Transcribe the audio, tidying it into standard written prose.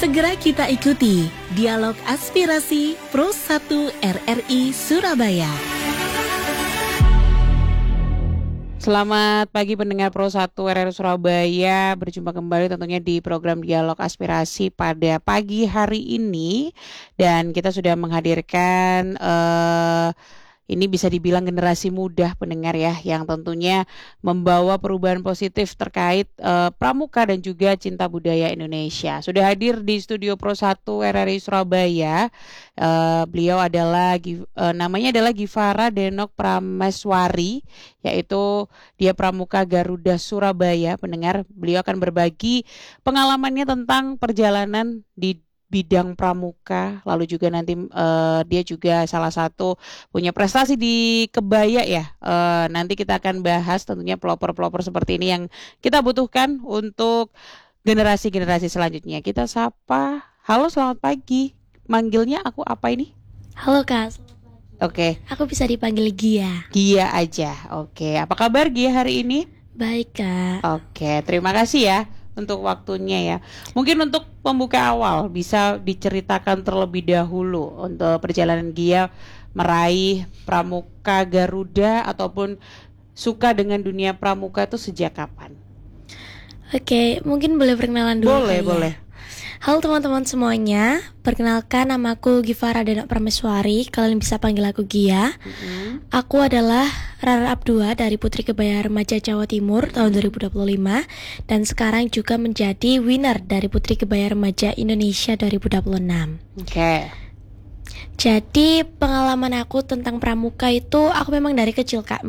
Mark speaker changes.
Speaker 1: Segera kita ikuti dialog aspirasi Pro 1 RRI Surabaya.
Speaker 2: Selamat pagi pendengar Pro 1 RRI Surabaya. Berjumpa kembali tentunya di program Dialog Aspirasi pada pagi hari ini. Dan kita sudah menghadirkan ini bisa dibilang generasi muda pendengar ya, yang tentunya membawa perubahan positif terkait pramuka dan juga cinta budaya Indonesia. Sudah hadir di studio Pro 1 RRI Surabaya. Beliau adalah namanya adalah Givhara Denok Prameswari, yaitu dia pramuka Garuda Surabaya. Pendengar, beliau akan berbagi pengalamannya tentang perjalanan di bidang pramuka, lalu juga nanti dia juga salah satu punya prestasi di kebaya ya. Nanti kita akan bahas tentunya pelopor-pelopor seperti ini yang kita butuhkan untuk generasi-generasi selanjutnya. Kita sapa, halo selamat pagi, manggilnya aku apa ini?
Speaker 3: Halo Kak.
Speaker 2: Oke.
Speaker 3: Aku bisa dipanggil Gia.
Speaker 2: Gia aja, oke. Apa kabar Gia hari ini?
Speaker 3: Baik Kak.
Speaker 2: Oke, terima kasih ya untuk waktunya ya. Mungkin untuk pembuka awal bisa diceritakan terlebih dahulu untuk perjalanan Gia meraih pramuka Garuda ataupun suka dengan dunia pramuka itu sejak kapan?
Speaker 3: Oke, mungkin boleh perkenalan dulu.
Speaker 2: Boleh.
Speaker 3: Halo teman-teman semuanya, perkenalkan namaku Givhara Denok Prameswari. Kalian bisa panggil aku Gia. Aku adalah runner-up 2 dari Putri Kebaya Remaja Jawa Timur tahun 2025 dan sekarang juga menjadi winner dari Putri Kebaya Remaja Indonesia 2026.
Speaker 2: Oke.
Speaker 3: Jadi pengalaman aku tentang pramuka itu aku memang dari kecil Kak